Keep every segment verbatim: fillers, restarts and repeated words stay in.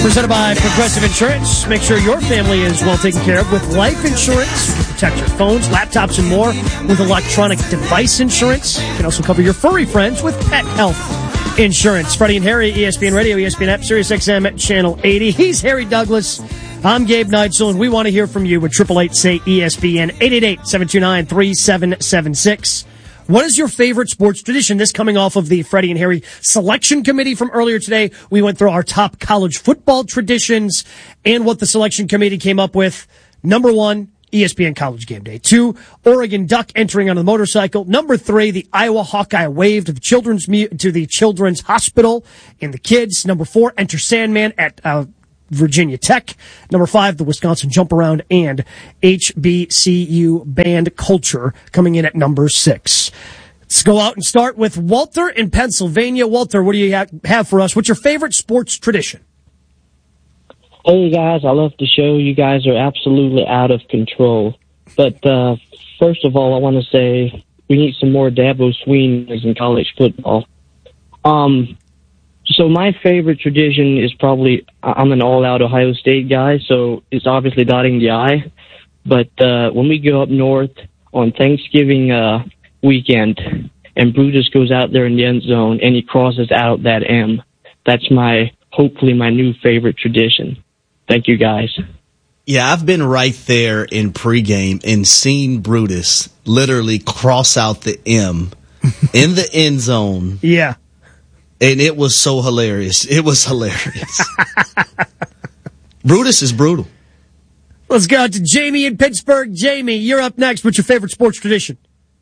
Presented by Progressive Insurance. Make sure your family is well taken care of with life insurance. You can protect your phones, laptops, and more with electronic device insurance. You can also cover your furry friends with pet health insurance. Freddie and Harry, E S P N Radio, E S P N app, Sirius X M at Channel eighty. He's Harry Douglas. I'm Gabe Neitzel, and we want to hear from you with eight eight eight, say E S P N, eight eight eight, seven two nine, three seven seven six. What is your favorite sports tradition? This coming off of the Freddie and Harry selection committee from earlier today. We went through our top college football traditions and what the selection committee came up with. Number one, E S P N College Game Day. Two, Oregon Duck entering on the motorcycle. Number three, the Iowa Hawkeye wave to the children's to the children's hospital and the kids. Number four, Enter Sandman at uh, Virginia Tech. Number five, the Wisconsin Jump Around, and H B C U Band Culture coming in at number six. Let's go out and start with Walter in Pennsylvania. Walter, what do you ha- have for us? What's your favorite sports tradition? Hey, guys, I love the show. You guys are absolutely out of control. But uh, first of all, I want to say we need some more Dabo Swinney's in college football. Um... So my favorite tradition is probably, I'm an all-out Ohio State guy, so it's obviously dotting the I. But uh, when we go up north on Thanksgiving uh, weekend and Brutus goes out there in the end zone and he crosses out that M, that's my, hopefully my new favorite tradition. Thank you, guys. Yeah, I've been right there in pregame and seen Brutus literally cross out the M in the end zone. Yeah. And it was so hilarious. It was hilarious. Brutus is brutal. Let's go out to Jamie in Pittsburgh. Jamie, you're up next. What's your favorite sports tradition?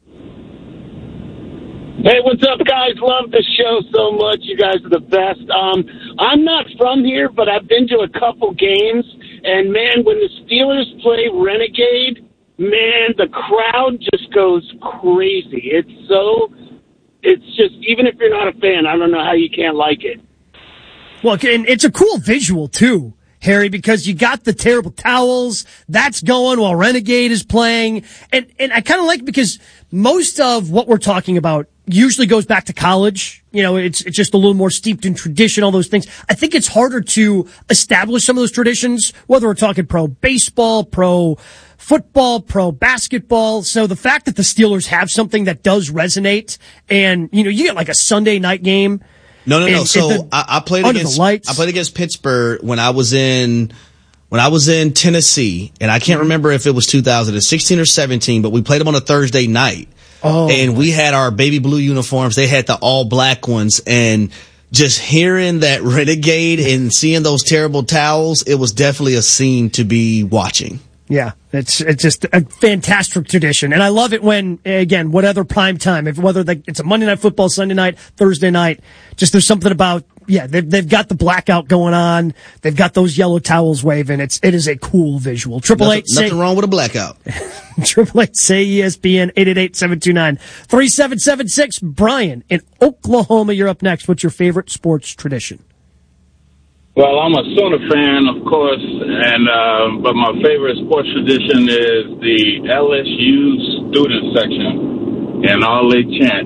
Hey, what's up, guys? Love the show so much. You guys are the best. Um, I'm not from here, but I've been to a couple games. And, man, when the Steelers play Renegade, man, the crowd just goes crazy. It's so... It's just, even if you're not a fan, I don't know how you can't like it. Well, and it's a cool visual, too, Harry, because you got the terrible towels. That's going while Renegade is playing. And and I kind of like it because most of what we're talking about usually goes back to college. You know, it's it's just a little more steeped in tradition, all those things. I think it's harder to establish some of those traditions, whether we're talking pro baseball, pro football, pro basketball. So the fact that the Steelers have something that does resonate, and you know, you get like a Sunday night game. No, no, no. and, so and the, I, I played against I played against Pittsburgh when I was in when I was in Tennessee, and I can't remember if it was two thousand sixteen or seventeen, but we played them on a Thursday night. Oh. And we had our baby blue uniforms. They had the all black ones, and just hearing that Renegade and seeing those terrible towels, it was definitely a scene to be watching. Yeah, it's it's just a fantastic tradition, and I love it when, again, whatever prime time, if whether they, it's a Monday Night Football, Sunday night, Thursday night, just there's something about, yeah, they've they've got the blackout going on, they've got those yellow towels waving. It's it is a cool visual. Triple eight, nothing, nothing wrong with a blackout. Triple eight, say E S P N, eight eight eight, seven two nine, three seven seven six. Brian in Oklahoma, you're up next. What's your favorite sports tradition? Well, I'm a Sooner fan, of course, and uh, but my favorite sports tradition is the L S U student section and all they chant.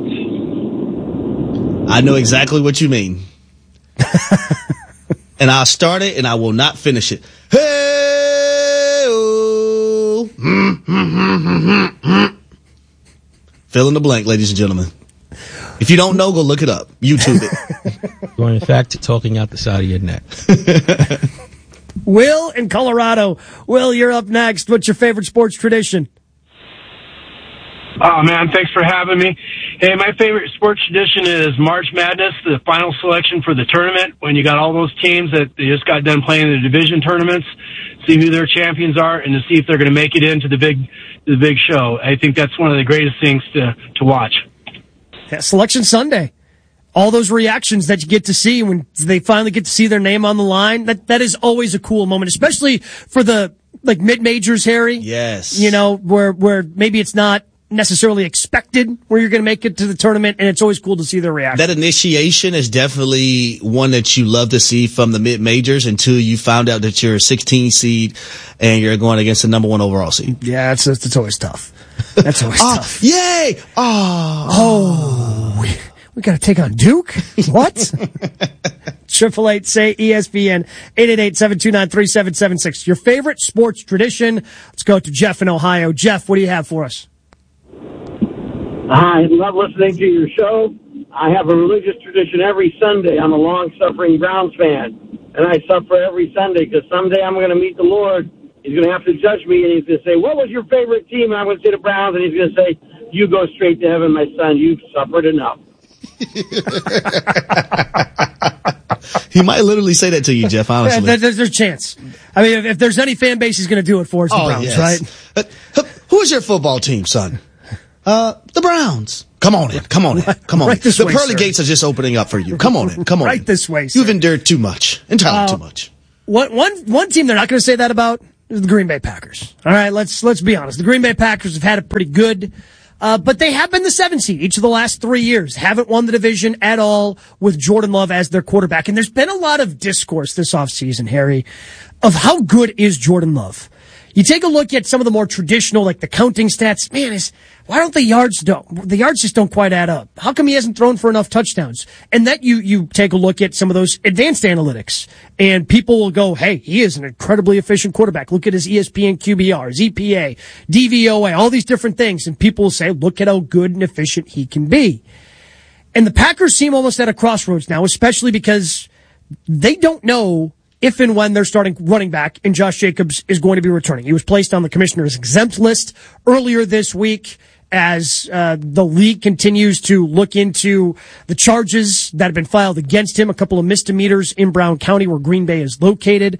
I know exactly what you mean. And I'll start it, and I will not finish it. Hey-oh. Fill in the blank, ladies and gentlemen. If you don't know, go look it up. YouTube it. You're, in fact, talking out the side of your neck. Will in Colorado. Will, you're up next. What's your favorite sports tradition? Oh, man, thanks for having me. Hey, my favorite sports tradition is March Madness, the final selection for the tournament, when you got all those teams that they just got done playing the division tournaments, see who their champions are, and to see if they're going to make it into the big the big show. I think that's one of the greatest things to, to watch. Yeah, Selection Sunday. All those reactions that you get to see when they finally get to see their name on the line, that that is always a cool moment, especially for the like mid-majors, Harry. Yes. You know, where where maybe it's not necessarily expected where you're going to make it to the tournament, and it's always cool to see their reaction. That initiation is definitely one that you love to see from the mid-majors until you found out that you're a sixteen seed and you're going against the number one overall seed. Yeah, it's it's, it's always tough. That's always oh, tough. Yay! Oh, oh we, we got to take on Duke? What? Triple eight say E S P N eight eight eight, seven two nine, three seven seven six. Your favorite sports tradition? Let's go to Jeff in Ohio. Jeff, what do you have for us? I love listening to your show. I have a religious tradition every Sunday. I'm a long-suffering Browns fan, and I suffer every Sunday because someday I'm going to meet the Lord. He's going to have to judge me, and he's going to say, what was your favorite team? And I'm going to say the Browns, and he's going to say, you go straight to heaven, my son. You've suffered enough. He might literally say that to you, Jeff, honestly. Yeah, there's, there's a chance. I mean, if, if there's any fan base he's going to do it for, it's the oh, Browns, yes. right? Uh, who is your football team, son? Uh, the Browns. Come on in. Come on in. Come on right in. This the way, pearly sir. gates are just opening up for you. Come on in. Come on right in. this way, sir. You've endured too much. Entirely uh, too much. One, one, one team they're not going to say that about is the Green Bay Packers. All right, let's let's be honest. The Green Bay Packers have had it pretty good, uh, but they have been the seventh seed each of the last three years. Haven't won the division at all with Jordan Love as their quarterback. And there's been a lot of discourse this offseason, Harry, of how good is Jordan Love. You take a look at some of the more traditional, like the counting stats. Man, is why don't the yards don't the yards just don't quite add up? How come he hasn't thrown for enough touchdowns? And that you you take a look at some of those advanced analytics, and people will go, "Hey, he is an incredibly efficient quarterback. Look at his E S P N Q B R, his E P A, D V O A, all these different things." And people will say, "Look at how good and efficient he can be." And the Packers seem almost at a crossroads now, especially because they don't know if and when their starting running back in Josh Jacobs is going to be returning. He was placed on the commissioner's exempt list earlier this week as uh, the league continues to look into the charges that have been filed against him, a couple of misdemeanors in Brown County where Green Bay is located.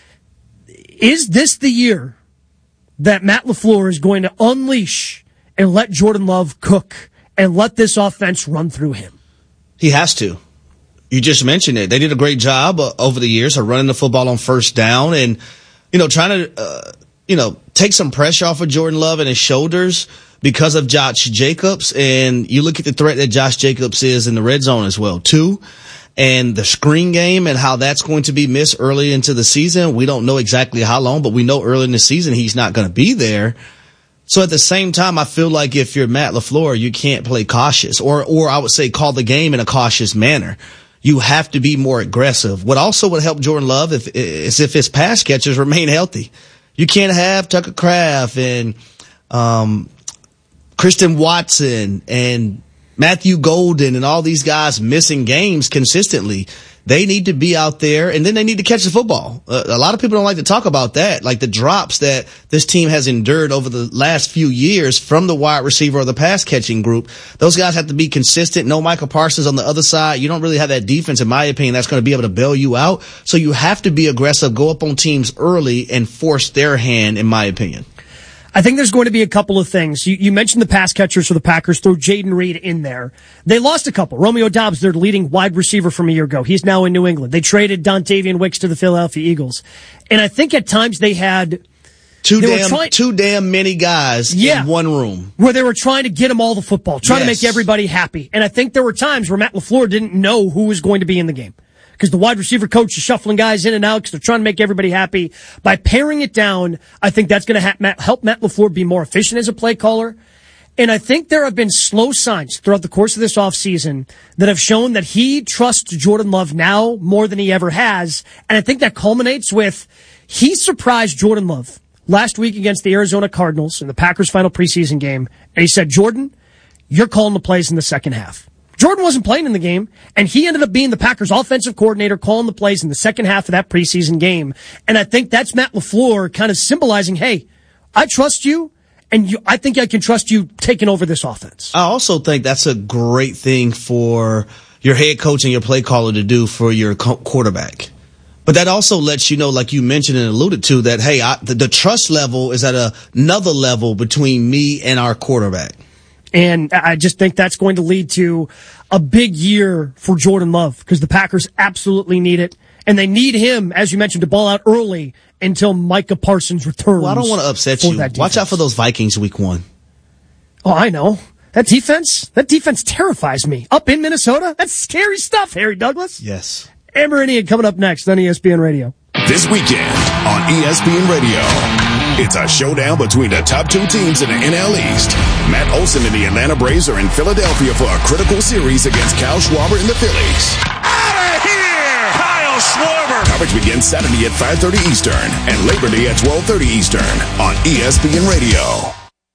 Is this the year that Matt LaFleur is going to unleash and let Jordan Love cook and let this offense run through him? He has to. You just mentioned it. They did a great job uh, over the years of running the football on first down and, you know, trying to, uh, you know, take some pressure off of Jordan Love and his shoulders because of Josh Jacobs. And you look at the threat that Josh Jacobs is in the red zone as well, too. And the screen game and how that's going to be missed early into the season. We don't know exactly how long, but we know early in the season he's not going to be there. So at the same time, I feel like if you're Matt LaFleur, you can't play cautious or, or I would say call the game in a cautious manner. You have to be more aggressive. What also would help Jordan Love if, is if his pass catchers remain healthy. You can't have Tucker Kraft and um, Christian Watson and Matthew Golden and all these guys missing games consistently. They need to be out there, and then they need to catch the football. Uh, a lot of people don't like to talk about that, like the drops that this team has endured over the last few years from the wide receiver or the pass-catching group. Those guys have to be consistent. No Michael Parsons on the other side. You don't really have that defense, in my opinion, that's going to be able to bail you out. So you have to be aggressive, go up on teams early, and force their hand, in my opinion. I think there's going to be a couple of things. You, you mentioned the pass catchers for the Packers. Throw Jaden Reed in there. They lost a couple. Romeo Doubs, their leading wide receiver from a year ago. He's now in New England. They traded Dontavian Wicks to the Philadelphia Eagles. And I think at times they had Too they damn, trying, too damn many guys yeah, in one room. Where they were trying to get them all the football, trying yes. to make everybody happy. And I think there were times where Matt LaFleur didn't know who was going to be in the game. Because the wide receiver coach is shuffling guys in and out because they're trying to make everybody happy. By paring it down, I think that's going to ha- help Matt LaFleur be more efficient as a play caller. And I think there have been slow signs throughout the course of this offseason that have shown that he trusts Jordan Love now more than he ever has. And I think that culminates with he surprised Jordan Love last week against the Arizona Cardinals in the Packers' final preseason game. And he said, Jordan, you're calling the plays in the second half. Jordan wasn't playing in the game, and he ended up being the Packers' offensive coordinator calling the plays in the second half of that preseason game. And I think that's Matt LaFleur kind of symbolizing, hey, I trust you, and you, I think I can trust you taking over this offense. I also think that's a great thing for your head coach and your play caller to do for your co- quarterback. But that also lets you know, like you mentioned and alluded to, that, hey, I, the, the trust level is at a, another level between me and our quarterback. And I just think that's going to lead to a big year for Jordan Love because the Packers absolutely need it. And they need him, as you mentioned, to ball out early until Micah Parsons returns. Well, I don't want to upset you. Watch out for those Vikings week one. Oh, I know. That defense, that defense terrifies me. Up in Minnesota, that's scary stuff, Harry Douglas. Yes. Amber and Ian coming up next on E S P N Radio. This weekend on E S P N Radio, it's a showdown between the top two teams in the N L East. Matt Olson and the Atlanta Braves are in Philadelphia for a critical series against Kyle Schwarber and the Phillies. Out of here! Coverage begins Saturday at five thirty Eastern and Labor Day at twelve thirty Eastern on E S P N Radio.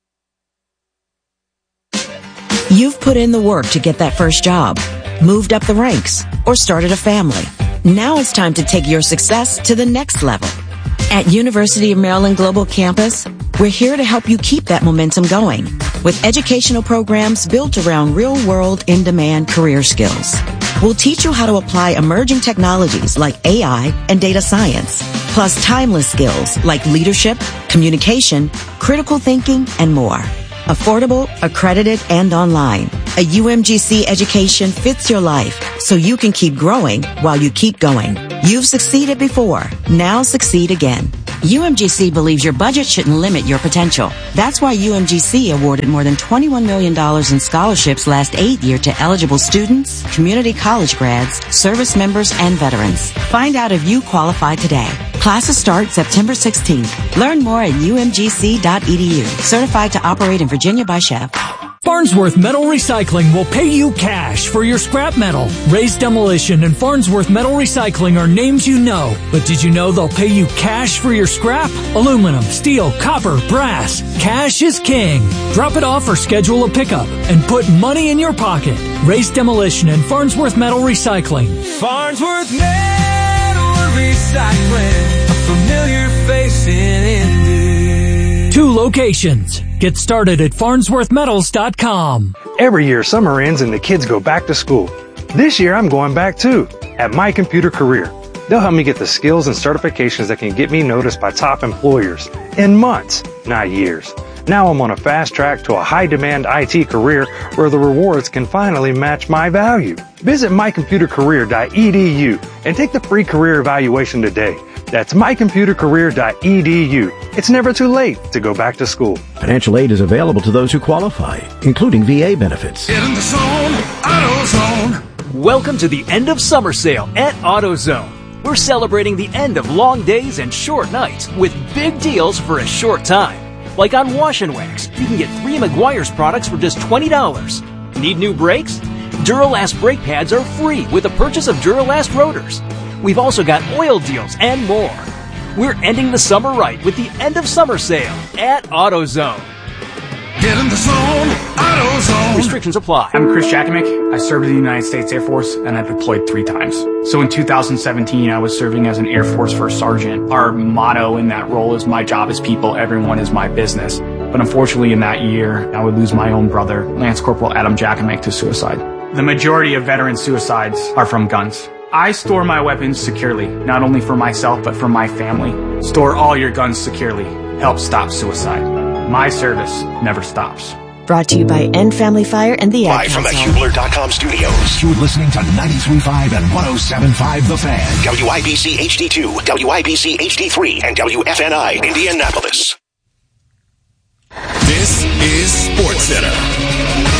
You've put in the work to get that first job, moved up the ranks, or started a family. Now it's time to take your success to the next level. At University of Maryland Global Campus, we're here to help you keep that momentum going with educational programs built around real-world, in-demand career skills. We'll teach you how to apply emerging technologies like A I and data science, plus timeless skills like leadership, communication, critical thinking, and more. Affordable, accredited, and online. A U M G C education fits your life so you can keep growing while you keep going. You've succeeded before. Now succeed again. U M G C believes your budget shouldn't limit your potential. That's why U M G C awarded more than twenty-one million dollars in scholarships last eight year to eligible students, community college grads, service members, and veterans. Find out if you qualify today. Classes start September sixteenth. Learn more at U M G C dot E D U. Certified to operate in Virginia by Chef. Farnsworth Metal Recycling will pay you cash for your scrap metal. Raised Demolition and Farnsworth Metal Recycling are names you know. But did you know they'll pay you cash for your scrap? Aluminum, steel, copper, brass. Cash is king. Drop it off or schedule a pickup and put money in your pocket. Raised Demolition and Farnsworth Metal Recycling. Farnsworth Metal Recycling, a familiar face in Indy. Two locations. Get started at farnsworth metals dot com. Every year, summer ends and the kids go back to school. This year, I'm going back too, at My Computer Career. They'll help me get the skills and certifications that can get me noticed by top employers in months, not years. Now I'm on a fast track to a high-demand I T career where the rewards can finally match my value. Visit my computer career dot E D U and take the free career evaluation today. That's my computer career dot E D U. It's never too late to go back to school. Financial aid is available to those who qualify, including V A benefits. Get in the zone, AutoZone. Welcome to the end of summer sale at AutoZone. We're celebrating the end of long days and short nights with big deals for a short time. Like on Wash and Wax, you can get three Meguiar's products for just twenty dollars. Need new brakes? Duralast brake pads are free with the purchase of Duralast rotors. We've also got oil deals and more. We're ending the summer right with the end of summer sale at AutoZone. Get in the zone, AutoZone. Restrictions apply. I'm Chris Jakimick. I served in the United States Air Force and I deployed three times. So in two thousand seventeen, I was serving as an Air Force First Sergeant. Our motto in that role is my job is people, everyone is my business. But unfortunately in that year, I would lose my own brother, Lance Corporal Adam Jakimick, to suicide. The majority of veteran suicides are from guns. I store my weapons securely, not only for myself, but for my family. Store all your guns securely. Help stop suicide. My service never stops. Brought to you by End Family Fire and the Ad Live from the Council. Hubler dot com studios. You're listening to ninety-three point five and one oh seven point five The Fan. W I B C H D two, W I B C H D three, and W F N I Indianapolis. This is SportsCenter.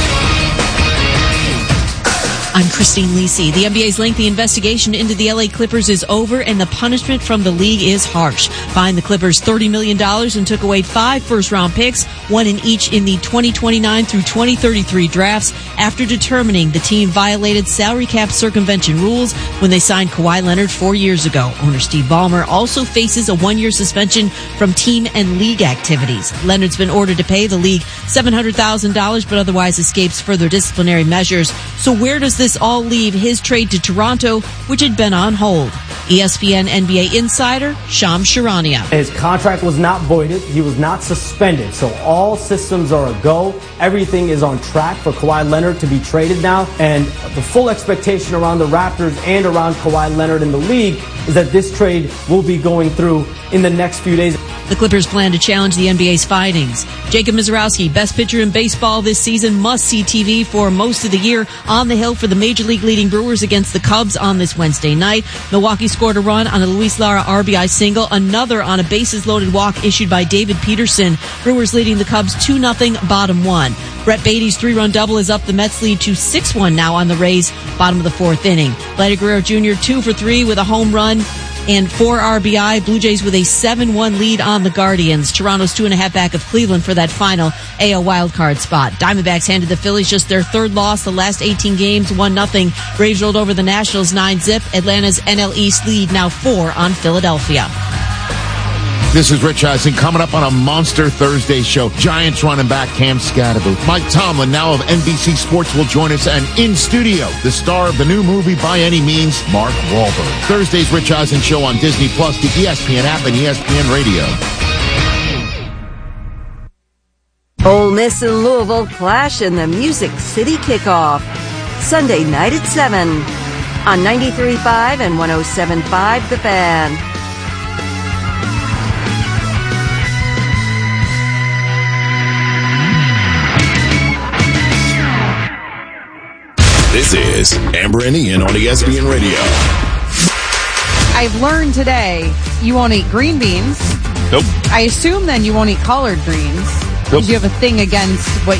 I'm Christine Lisi. The N B A's lengthy investigation into the L A Clippers is over, and the punishment from the league is harsh. Fined the Clippers thirty million dollars and took away five first-round picks, one in each in the twenty twenty-nine through twenty thirty-three drafts, after determining the team violated salary cap circumvention rules when they signed Kawhi Leonard four years ago. Owner Steve Ballmer also faces a one-year suspension from team and league activities. Leonard's been ordered to pay the league seven hundred thousand dollars, but otherwise escapes further disciplinary measures. So where does this all leave his trade to Toronto, which had been on hold? E S P N N B A insider Shams Charania. His contract was not voided. He was not suspended. So all systems are a go. Everything is on track for Kawhi Leonard to be traded now. And the full expectation around the Raptors and around Kawhi Leonard in the league is that this trade will be going through in the next few days. The Clippers plan to challenge the N B A's findings. Jacob Mizorowski, best pitcher in baseball this season, must-see T V for most of the year. On the hill for the Major League leading Brewers against the Cubs on this Wednesday night. Milwaukee scored a run on a Luis Lara R B I single, another on a bases-loaded walk issued by David Peterson. Brewers leading the Cubs two nothing, bottom one. Brett Beatty's three-run double is up the Mets lead to six one now on the Rays, bottom of the fourth inning. Vladdy Guerrero Junior two for three with a home run. and four R B I. Blue Jays with a seven one lead on the Guardians. Toronto's two and a half back of Cleveland for that final A L wildcard spot. Diamondbacks handed the Phillies just their third loss the last eighteen games, one nothing. Braves rolled over the Nationals nine zip. Atlanta's N L East lead now four on Philadelphia. This is Rich Eisen coming up on a Monster Thursday show. Giants running back Cam Scatterby. Mike Tomlin, now of N B C Sports, will join us, and in studio, the star of the new movie By Any Means, Mark Wahlberg. Thursday's Rich Eisen show on Disney Plus, the E S P N app, and E S P N Radio. Ole Miss and Louisville clash in the Music City kickoff. Sunday night at seven on ninety-three point five and one oh seven point five The Fan. This is Amber and Ian on E S P N Radio. I've learned today you won't eat green beans. Nope. I assume then you won't eat collard greens. Nope. You have a thing against what